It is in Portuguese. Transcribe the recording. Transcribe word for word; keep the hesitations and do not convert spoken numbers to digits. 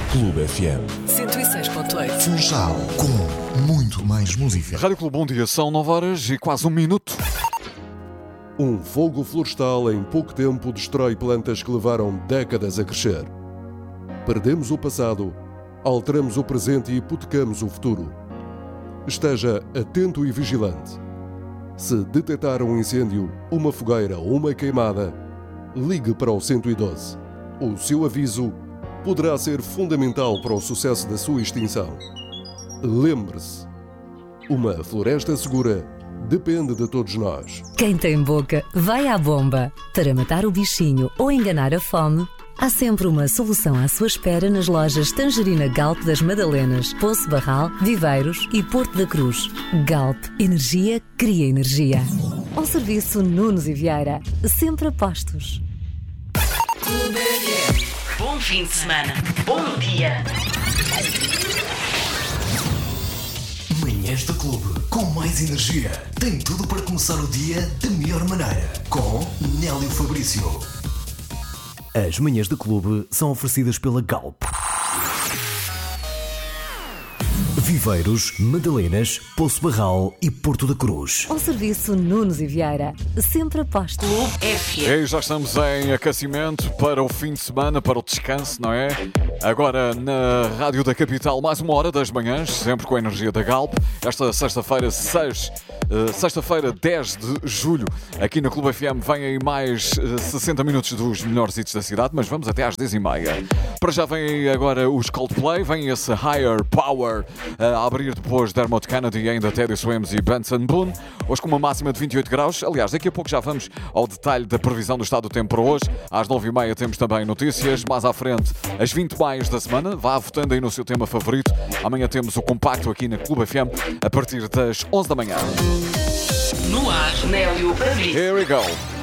Clube F M. cento e seis ponto oito. Funchal, com muito mais música. Rádio Clube, bom dia. São nove horas e quase um minuto. Um fogo florestal em pouco tempo destrói plantas que levaram décadas a crescer. Perdemos o passado, alteramos o presente e hipotecamos o futuro. Esteja atento e vigilante. Se detectar um incêndio, uma fogueira ou uma queimada, ligue para o cento e doze. O seu aviso poderá ser fundamental para o sucesso da sua extinção. Lembre-se, uma floresta segura depende de todos nós. Quem tem boca, vai à bomba. Para matar o bichinho ou enganar a fome, há sempre uma solução à sua espera nas lojas Tangerina Galp das Madalenas, Poço Barral, Viveiros e Porto da Cruz. Galp, energia cria energia. Ao serviço Nunes e Vieira, sempre a postos. Bom fim de semana. Bom dia. Manhãs do Clube, com mais energia. Tem tudo para começar o dia da melhor maneira. Com Nélio Fabrício. As manhãs do Clube são oferecidas pela Galp. Viveiros, Madalenas, Poço Barral e Porto da Cruz. Ao serviço Nunes e Vieira, sempre a postos. F E M. aí já estamos em aquecimento para o fim de semana, para o descanso, não é? Agora na Rádio da Capital, mais uma hora das manhãs, sempre com a energia da Galp. Esta sexta-feira, seis, uh, sexta-feira, dez de julho, aqui na Clube F M, vem aí mais uh, sessenta minutos dos melhores hits da cidade, mas vamos até às dez e meia. Para já vem aí agora os Coldplay, vem esse Higher Power, uh, a abrir depois Dermot Kennedy e ainda Teddy Swims e Benson Boone. Hoje com uma máxima de vinte e oito graus. Aliás, daqui a pouco já vamos ao detalhe da previsão do estado do tempo para hoje. Às nove e meia temos também notícias. Mais à frente, as vinte mais da semana. Vá votando aí no seu tema favorito. Amanhã temos o compacto aqui na Clube F M a partir das onze da manhã. No ar, Nélio Fabrício. Here we go.